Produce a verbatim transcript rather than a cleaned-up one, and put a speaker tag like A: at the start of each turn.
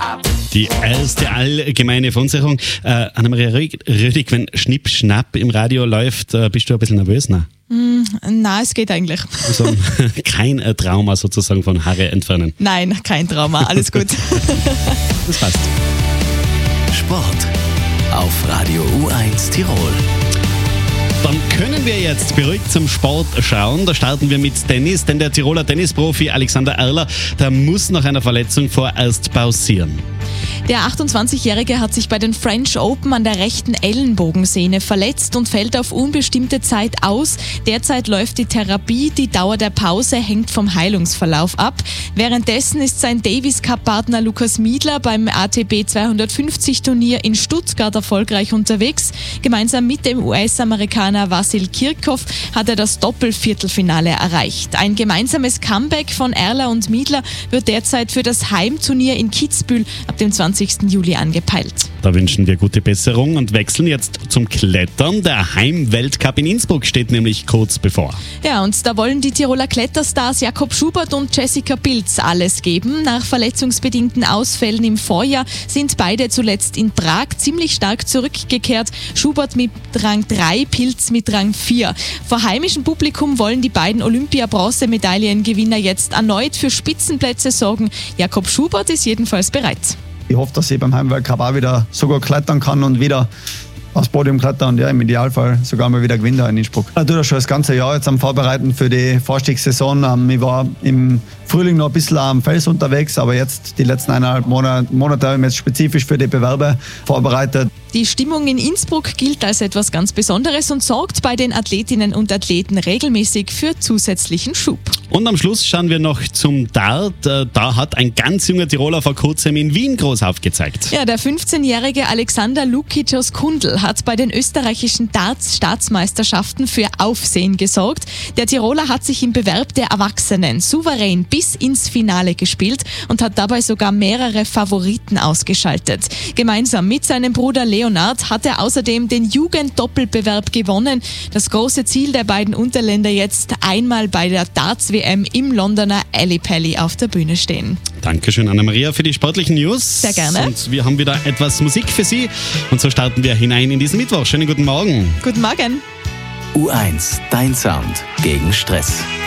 A: Die erste allgemeine Verunsicherung. Äh, Annemaria Rödig, wenn Schnipp-Schnapp im Radio läuft, äh, bist du ein bisschen nervös? Ne?
B: Mm, nein, es geht eigentlich.
A: Also, kein äh, Trauma sozusagen von Haare entfernen?
B: Nein, kein Trauma, alles gut.
A: Das passt.
C: Sport auf Radio U eins Tirol.
A: Dann können wir jetzt beruhigt zum Sport schauen. Da starten wir mit Tennis, denn der Tiroler Tennisprofi Alexander Erler, der muss nach einer Verletzung vorerst pausieren.
B: Der achtundzwanzigjährige hat sich bei den French Open an der rechten Ellenbogensehne verletzt und fällt auf unbestimmte Zeit aus. Derzeit läuft die Therapie, die Dauer der Pause hängt vom Heilungsverlauf ab. Währenddessen ist sein Davis-Cup-Partner Lukas Miedler beim A T P zweihundertfünfzig-Turnier in Stuttgart erfolgreich unterwegs. Gemeinsam mit dem U S-Amerikaner Vassil Kirchhoff hat er das Doppelviertelfinale erreicht. Ein gemeinsames Comeback von Erler und Miedler wird derzeit für das Heimturnier in Kitzbühel ab dem zwanzigsten Juli angepeilt.
A: Da wünschen wir gute Besserung und wechseln jetzt zum Klettern. Der Heimweltcup in Innsbruck steht nämlich kurz bevor.
B: Ja, und da wollen die Tiroler Kletterstars Jakob Schubert und Jessica Pilz alles geben. Nach verletzungsbedingten Ausfällen im Vorjahr sind beide zuletzt in Prag ziemlich stark zurückgekehrt. Schubert mit Rang drei, Pilz mit Rang vier. Vor heimischem Publikum wollen die beiden Olympia-Bronzemedaillengewinner jetzt erneut für Spitzenplätze sorgen. Jakob Schubert ist jedenfalls bereit.
D: Ich hoffe, dass ich beim Heimweltcup auch wieder sogar klettern kann und wieder aufs Podium klettern und ja, im Idealfall sogar mal wieder gewinnen in Innsbruck. Ich tue das schon das ganze Jahr jetzt am Vorbereiten für die Vorstiegssaison. Ich war im Frühling noch ein bisschen am Fels unterwegs, aber jetzt die letzten eineinhalb Monate, Monate habe ich mich jetzt spezifisch für die Bewerbe vorbereitet.
B: Die Stimmung in Innsbruck gilt als etwas ganz Besonderes und sorgt bei den Athletinnen und Athleten regelmäßig für zusätzlichen Schub.
A: Und am Schluss schauen wir noch zum Dart. Da hat ein ganz junger Tiroler vor kurzem in Wien groß aufgezeigt.
B: Ja, der fünfzehnjährige Alexander Lukic aus Kundl hat bei den österreichischen Darts-Staatsmeisterschaften für Aufsehen gesorgt. Der Tiroler hat sich im Bewerb der Erwachsenen souverän bis ins Finale gespielt und hat dabei sogar mehrere Favoriten ausgeschaltet. Gemeinsam mit seinem Bruder Leonard hat er außerdem den Jugenddoppelbewerb gewonnen. Das große Ziel der beiden Unterländer jetzt einmal bei der Darts-W M im Londoner Ally Pally auf der Bühne stehen.
A: Dankeschön, Annemaria, für die sportlichen News.
B: Sehr gerne.
A: Und wir haben wieder etwas Musik für Sie. Und so starten wir hinein in diesen Mittwoch. Schönen guten Morgen.
B: Guten Morgen.
C: U eins, dein Sound gegen Stress.